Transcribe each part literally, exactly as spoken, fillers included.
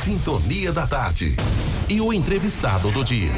Sintonia da Tarde. E o entrevistado do dia.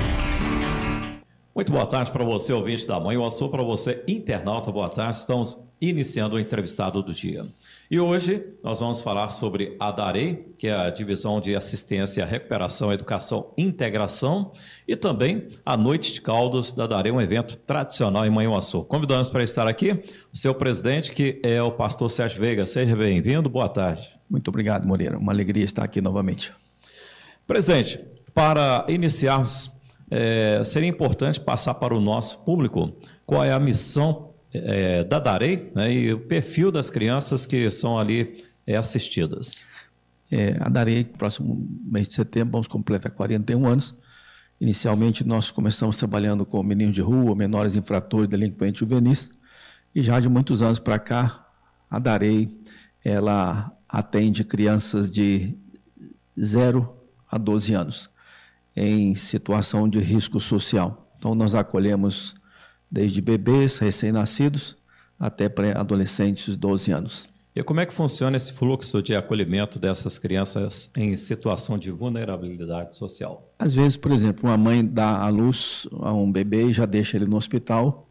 Muito boa tarde para você, ouvinte da Manhã. Eu sou para você, internauta. Boa tarde. Estamos iniciando o entrevistado do dia. E hoje nós vamos falar sobre a DAREI, que é a Divisão de Assistência, Recuperação, Educação e Integração, e também a Noite de Caldos da DAREI, um evento tradicional em Manhuaçu. Convidamos para estar aqui o seu presidente, que é o pastor Sérgio Veiga. Seja bem-vindo, boa tarde. Muito obrigado, Moreira. Uma alegria estar aqui novamente. Presidente, para iniciarmos, é, seria importante passar para o nosso público qual é a missão é, da DAREI, né, e o perfil das crianças que são ali é, assistidas. É, a DAREI, próximo mês de setembro, vamos completar quarenta e um anos. Inicialmente, nós começamos trabalhando com meninos de rua, menores infratores, delinquentes juvenis, e já de muitos anos para cá, a DAREI, ela atende crianças de zero a doze anos, em situação de risco social. Então, nós acolhemos desde bebês, recém-nascidos, até pré-adolescentes, doze anos. E como é que funciona esse fluxo de acolhimento dessas crianças em situação de vulnerabilidade social? Às vezes, por exemplo, uma mãe dá à luz a um bebê e já deixa ele no hospital,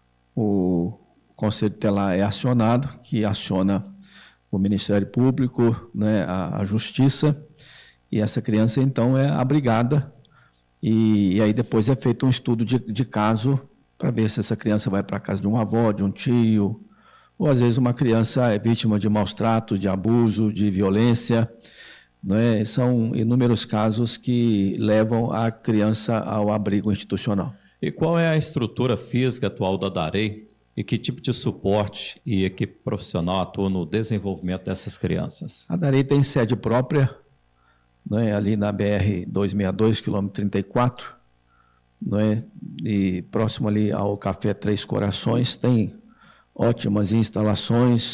o Conselho Tutelar é acionado, que aciona o Ministério Público, né, a, a Justiça, e essa criança, então, é abrigada, e, e aí depois é feito um estudo de, de caso para ver se essa criança vai para a casa de um avó, de um tio, ou às vezes uma criança é vítima de maus tratos, de abuso, de violência, né? São inúmeros casos que levam a criança ao abrigo institucional. E qual é a estrutura física atual da DAREI e que tipo de suporte e equipe profissional atua no desenvolvimento dessas crianças? A DAREI tem sede própria, né, ali na B R duzentos e sessenta e dois, quilômetro trinta e quatro, né, e próximo ali ao Café Três Corações, tem ótimas instalações,